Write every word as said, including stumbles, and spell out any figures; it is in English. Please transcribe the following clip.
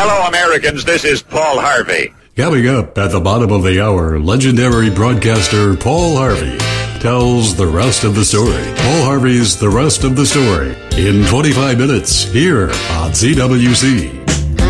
Hello, Americans. This is Paul Harvey. Coming up at the bottom of the hour, legendary broadcaster Paul Harvey tells the rest of the story. Paul Harvey's The Rest of the Story in twenty-five minutes here on C W C.